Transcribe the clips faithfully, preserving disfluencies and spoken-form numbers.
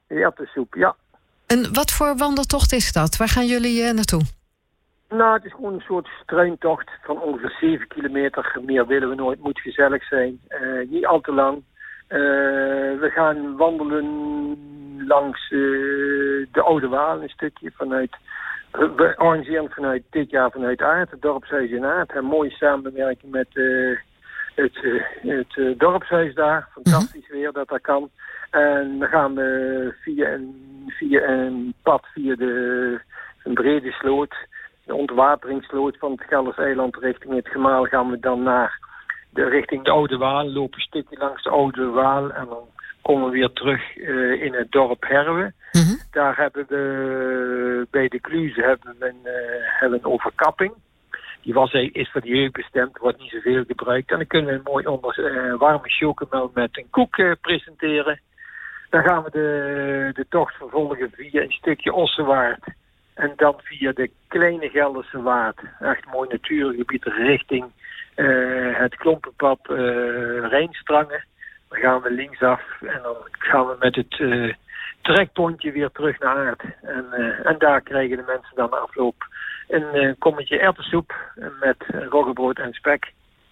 Erwtensoep, ja. En wat voor wandeltocht is dat? Waar gaan jullie uh, naartoe? Nou, het is gewoon een soort struintocht van ongeveer zeven kilometer. Meer willen we nooit, moet gezellig zijn. Uh, niet al te lang. Uh, we gaan wandelen langs uh, de Oude Waal een stukje vanuit... We organiseren vanuit dit jaar vanuit Aert, het dorpshuis in Aert. En mooi samenwerken met uh, het, uh, het uh, dorpshuis daar. Fantastisch weer dat dat kan. En dan gaan we via een, via een pad, via de, een brede sloot, de ontwateringssloot van het Gelderseiland richting het Gemaal, gaan we dan naar de, richting de Oude Waal. Lopen een stukje langs de Oude Waal en dan komen we weer terug uh, in het dorp Herwe. Mm-hmm. Daar hebben we bij de Kluze hebben we een, uh, hebben een overkapping. Die was, is voor de jeugd bestemd, wordt niet zoveel gebruikt. En dan kunnen we een mooi onder uh, warme chocomel met een koek uh, presenteren. Dan gaan we de, de tocht vervolgen via een stukje Ossenwaard. En dan via de kleine Gelderse Waard. Echt mooi natuurgebied richting uh, het klompenpad uh, Rijnstrangen. Dan gaan we linksaf en dan gaan we met het uh, trekpontje weer terug naar Aert. En, uh, en daar krijgen de mensen dan na afloop een uh, kommetje erwtensoep met roggebrood en spek.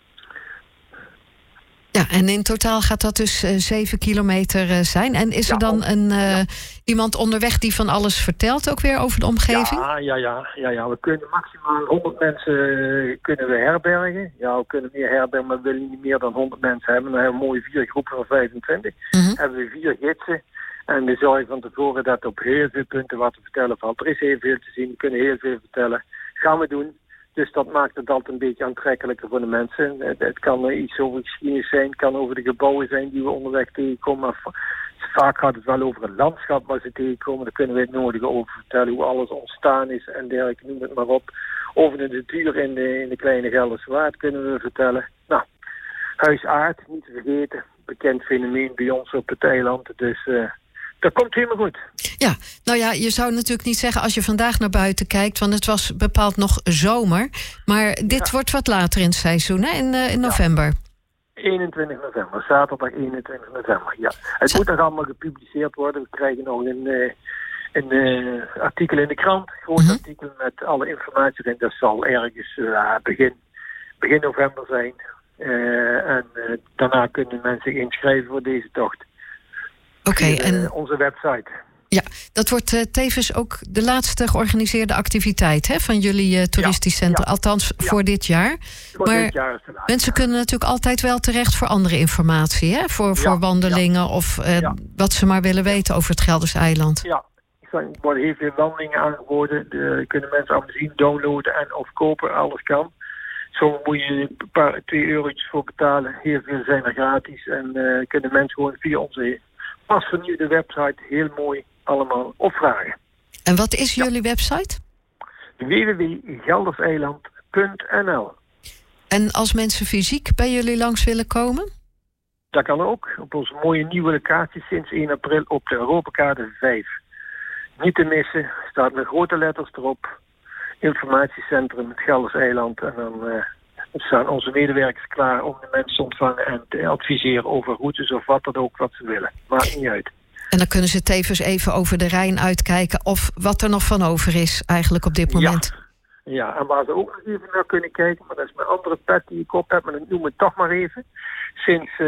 Ja, en in totaal gaat dat dus uh, zeven kilometer uh, zijn. En is ja, er dan een, uh, ja. iemand onderweg die van alles vertelt ook weer over de omgeving? Ja, ja, ja, ja, ja. We kunnen maximaal honderd mensen uh, kunnen we herbergen. Ja, we kunnen meer herbergen, maar we willen niet meer dan honderd mensen hebben. Dan hebben we mooie vier groepen van vijfentwintig. Mm-hmm. Hebben we vier gidsen. En we zorgen van tevoren dat op heel veel punten wat te vertellen valt. Er is heel veel te zien, we kunnen heel veel vertellen. Gaan we doen. Dus dat maakt het altijd een beetje aantrekkelijker voor de mensen. Het, het kan uh, iets over geschiedenis zijn, het kan over de gebouwen zijn die we onderweg tegenkomen. Maar vaak gaat het wel over het landschap waar ze tegenkomen. Daar kunnen we het nodige over vertellen, hoe alles ontstaan is en dergelijke, noem het maar op. Over de natuur in de, in de kleine Gelderse Waard kunnen we vertellen. Nou, Huis Aert, niet te vergeten. Bekend fenomeen bij ons op het eiland. Dus... Uh, Dat komt helemaal goed. Ja, nou ja, je zou natuurlijk niet zeggen als je vandaag naar buiten kijkt, want het was bepaald nog zomer. Maar dit ja. wordt wat later in het seizoen, hè? In, uh, in november. Ja. eenentwintig november, zaterdag eenentwintig november, ja. Het Z- moet nog allemaal gepubliceerd worden. We krijgen nog een, uh, een uh, artikel in de krant, een groot mm-hmm. artikel met alle informatie erin. Dat zal ergens uh, begin, begin november zijn. Uh, en uh, daarna kunnen mensen zich inschrijven voor deze tocht. Oké, okay, en onze website. Ja, dat wordt uh, tevens ook de laatste georganiseerde activiteit, hè, van jullie uh, toeristisch ja, centrum. Ja, althans, ja. voor dit jaar. Voor maar dit jaar is het laatste. Mensen kunnen natuurlijk altijd wel terecht voor andere informatie, hè? Voor, ja, voor wandelingen ja. of uh, ja. wat ze maar willen weten over het Gelderse eiland. Ja, er worden heel veel wandelingen aangeboden. De kunnen mensen allemaal zien, downloaden en of kopen. Alles kan. Zo moet je een paar, twee eurotjes voor betalen. Heel veel zijn er gratis. En uh, kunnen mensen gewoon via onze pas vernieuwde website heel mooi allemaal opvragen. En wat is jullie ja. website? w w w punt gelderseiland punt n l. En als mensen fysiek bij jullie langs willen komen? Dat kan ook. Op onze mooie nieuwe locatie sinds één april op de Europakade vijf. Niet te missen, staat met grote letters erop. Informatiecentrum het Gelderseiland. En dan uh, staan onze medewerkers klaar om de mensen te ontvangen en te adviseren over routes of wat dan ook wat ze willen. Maakt niet uit. En dan kunnen ze tevens even over de Rijn uitkijken of wat er nog van over is eigenlijk op dit moment. Ja, ja, en waar ze ook nog even naar kunnen kijken, maar dat is mijn andere pet die ik op heb, maar dat noem ik toch maar even. Sinds uh,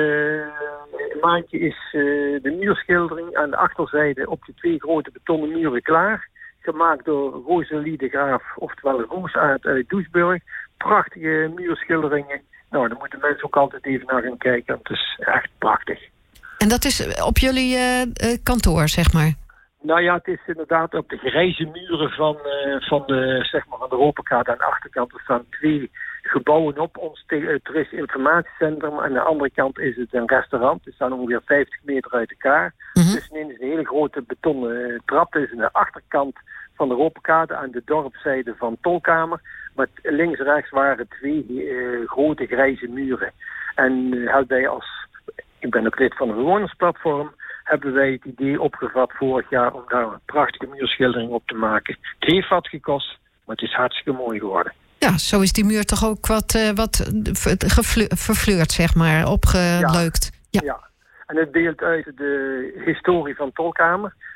een maandje is uh, de muurschildering aan de achterzijde op de twee grote betonnen muren klaar. Gemaakt door Rosalie de Graaf, oftewel Roosaard uit Doesburg. Prachtige muurschilderingen. Nou, daar moeten mensen ook altijd even naar gaan kijken. Het is echt prachtig. En dat is op jullie uh, kantoor, zeg maar? Nou ja, het is inderdaad op de grijze muren van, uh, van, de, zeg maar van de Europakade aan de achterkant. Er staan twee gebouwen op, ons te- toeristisch informatiecentrum. Aan de andere kant is het een restaurant. Die staan ongeveer vijftig meter uit elkaar. Mm-hmm. Tussenin is een hele grote betonnen uh, trap. Dat is aan de achterkant van de Europakade aan de dorpszijde van Tolkamer. Maar links en rechts waren twee uh, grote grijze muren. En uh, hebben wij als, ik ben ook lid van een bewonersplatform, hebben wij het idee opgevat vorig jaar om daar een prachtige muurschildering op te maken. Het heeft wat gekost, maar het is hartstikke mooi geworden. Ja, zo is die muur toch ook wat, uh, wat gefle- verfleurd, zeg maar, opgeleukt. Ja, ja. ja, en het beeld uit de historie van Tolkamer.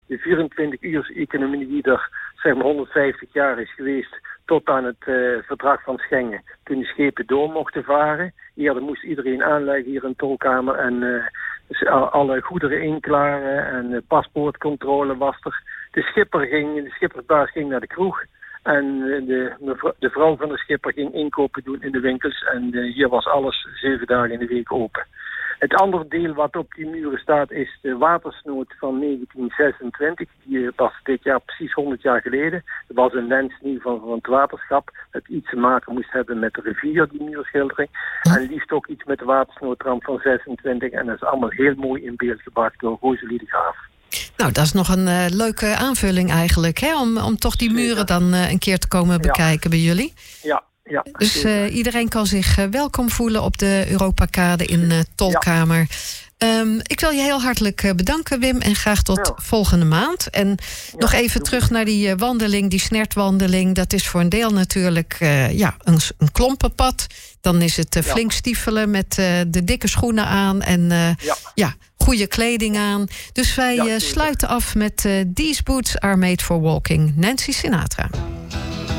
de vierentwintig uur economie die er zeg maar honderdvijftig jaar is geweest tot aan het uh, verdrag van Schengen. Toen de schepen door mochten varen. Eerder moest iedereen aanleggen hier in Tolkamer en uh, dus alle goederen inklaren en uh, paspoortcontrole was er. De schipper ging, de schippersbaas ging naar de kroeg. En de, de vrouw van de schipper ging inkopen doen in de winkels. En uh, hier was alles zeven dagen in de week open. Het andere deel wat op die muren staat is de watersnood van negentien zesentwintig. Die was dit jaar precies honderd jaar geleden. Er was een wens in van, van het waterschap dat iets te maken moest hebben met de rivier, die muurschildering. En liefst ook iets met de watersnoodramp van zesentwintig. En dat is allemaal heel mooi in beeld gebracht door Rosalie de Graaf. Nou, dat is nog een uh, leuke aanvulling eigenlijk, hè? Om, om toch die muren dan uh, een keer te komen bekijken ja. bij jullie. Ja. Ja, dus uh, iedereen kan zich uh, welkom voelen op de Europakade in uh, Tolkamer. Ja. Um, ik wil je heel hartelijk uh, bedanken, Wim. En graag tot ja. volgende maand. En ja, nog even terug we. naar die uh, wandeling, die snertwandeling. Dat is voor een deel natuurlijk uh, ja, een, een klompenpad. Dan is het uh, ja. flink stiefelen met uh, de dikke schoenen aan. En uh, ja. ja, goede kleding aan. Dus wij ja, uh, sluiten af met uh, These Boots Are Made for Walking. Nancy Sinatra.